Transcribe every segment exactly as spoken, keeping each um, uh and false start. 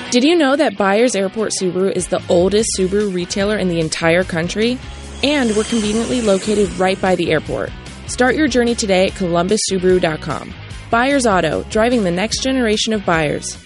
Did you know that Byers Airport Subaru is the oldest Subaru retailer in the entire country? And we're conveniently located right by the airport. Start your journey today at columbus subaru dot com. Byers Auto, driving the next generation of buyers.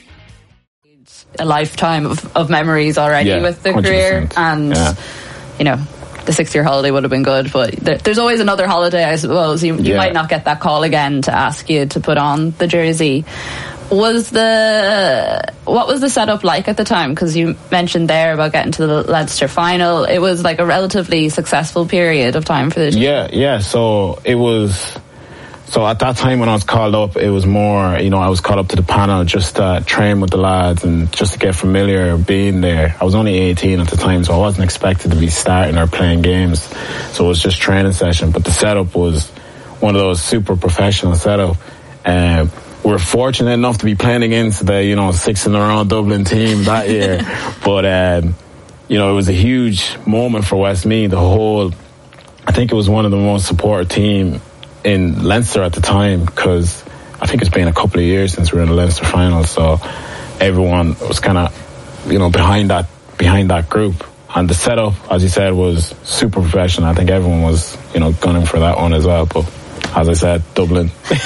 A lifetime of, of memories already yeah, with the one hundred percent. career. And, yeah. you know, the six-year holiday would have been good, but there, there's always another holiday, I suppose. You, you yeah. might not get that call again to ask you to put on the jersey. Was the what was the setup like at the time? Because you mentioned there about getting to the Leinster final. It was like a relatively successful period of time for the team. Yeah, yeah. So it was. So at that time when I was called up, it was more, you know, I was called up to the panel just to train with the lads and just to get familiar being there. I was only eighteen at the time, so I wasn't expected to be starting or playing games. So it was just training session. But the setup was one of those super professional setup. Um, we were fortunate enough to be playing against the, you know, six in a row Dublin team that year. But, um, you know, it was a huge moment for Westmeath. The whole, I think it was one of the most supported team in Leinster at the time, because I think it's been a couple of years since we were in the Leinster final, so everyone was kind of, you know, behind that behind that group. And the setup, as you said, was super professional. I think everyone was, you know, gunning for that one as well. But as I said, Dublin,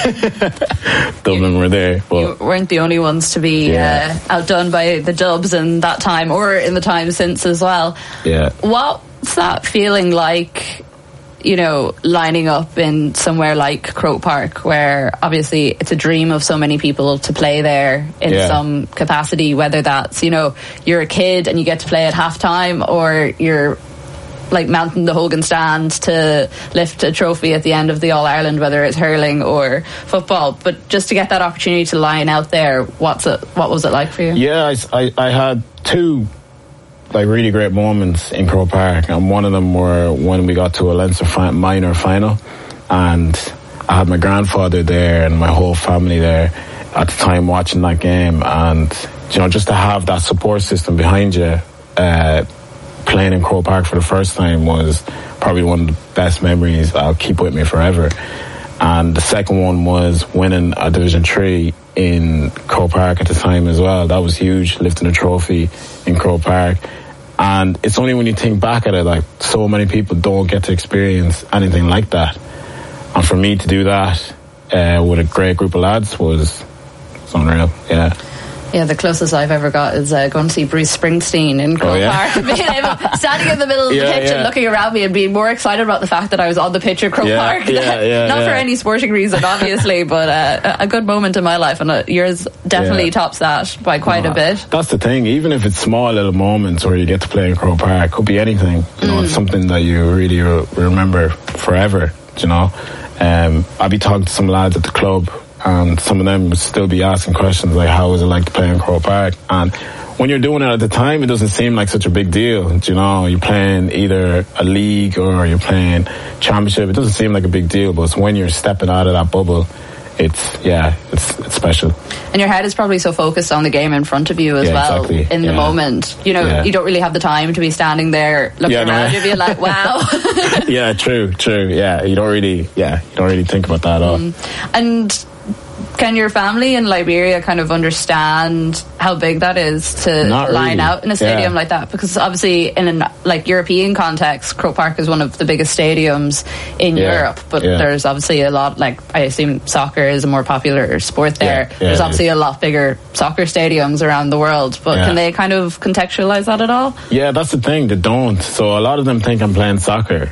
Dublin you, were there. But you weren't the only ones to be yeah. uh, outdone by the Dubs in that time, or in the time since as well. Yeah. What's that feeling like? You know, lining up in somewhere like Croke Park, where obviously it's a dream of so many people to play there in yeah. some capacity, whether that's, you know, you're a kid and you get to play at halftime, or you're like mounting the Hogan stand to lift a trophy at the end of the All-Ireland, whether it's hurling or football. But just to get that opportunity to line out there, what's it, what was it like for you? Yeah, I, I, I had two like really great moments in Croke Park, and one of them were when we got to a Leinster fi- minor final, and I had my grandfather there and my whole family there at the time watching that game. And you know, just to have that support system behind you, uh, playing in Croke Park for the first time was probably one of the best memories I'll keep with me forever. And the second one was winning a Division three in Croke Park at the time as well. That was huge, lifting a trophy in Croke Park. And it's only when you think back at it, like, so many people don't get to experience anything like that. And for me to do that uh, with a great group of lads was, was unreal, yeah. Yeah, the closest I've ever got is uh, going to see Bruce Springsteen in Croke oh, yeah? Park. Being able, standing in the middle of the yeah, pitch yeah. and looking around me and being more excited about the fact that I was on the pitch at Croke yeah, Park. Yeah, yeah, Not yeah. for any sporting reason, obviously, but uh, a good moment in my life, and uh, yours definitely yeah. tops that by quite no, a bit. That's the thing, even if it's small little moments where you get to play in Croke Park, could be anything. You know, mm. it's something that you really re- remember forever, you know. Um, I'd be talking to some lads at the club, and some of them would still be asking questions like, how is it like to play in Croke Park? And when you're doing it at the time, it doesn't seem like such a big deal. You know, you're playing either a league or you're playing championship. It doesn't seem like a big deal, but it's when you're stepping out of that bubble, it's, yeah, it's it's special. And your head is probably so focused on the game in front of you as yeah, well, exactly. in yeah. the moment. You know, yeah. you don't really have the time to be standing there looking yeah, around no. you being like, wow. yeah, true, true. Yeah, you don't really, yeah, you don't really think about that at all. Mm. And can your family in Liberia kind of understand how big that is to Not line really. out in a stadium yeah. like that? Because obviously in a like European context, Croke Park is one of the biggest stadiums in yeah. Europe, but yeah. there's obviously a lot, like I assume soccer is a more popular sport there. Yeah. Yeah, there's obviously a lot bigger soccer stadiums around the world, but yeah. can they kind of contextualize that at all? Yeah, that's the thing, they don't. So a lot of them think I'm playing soccer.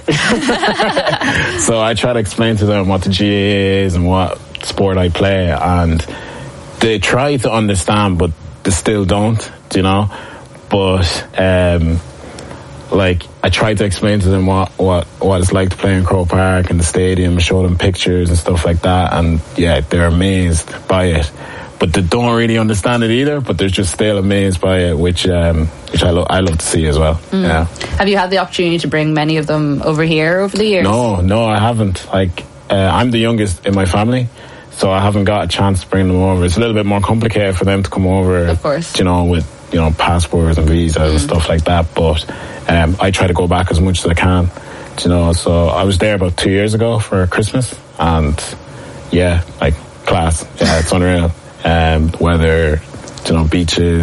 So I try to explain to them what the G A A is and what sport I play, and they try to understand, but they still don't, you know. But um, like I try to explain to them what, what, what it's like to play in Croke Park and the stadium, show them pictures and stuff like that, and yeah, they're amazed by it. But they don't really understand it either, but they're just still amazed by it, which um, which I, lo- I love to see as well. Mm. Yeah. Have you had the opportunity to bring many of them over here over the years? No, no, I haven't. Like uh, I'm the youngest in my family, so I haven't got a chance to bring them over. It's a little bit more complicated for them to come over, of course, you know, with you know passports and visas mm. and stuff like that. But um, I try to go back as much as I can, you know. So I was there about two years ago for Christmas, and yeah, like class. Yeah, it's unreal. Um, weather, you know, beaches.